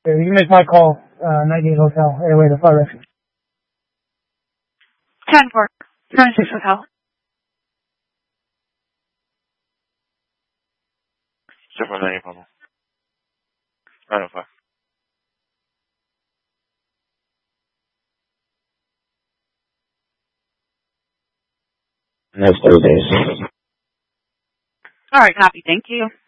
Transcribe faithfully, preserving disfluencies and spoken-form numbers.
Yeah, you make my call, uh, ninety-eight Hotel, airway to Fire Rescue. ten four, ninety-six Hotel. Seven nine Papa. nine oh five. Next Thursday. All right, copy. Thank you.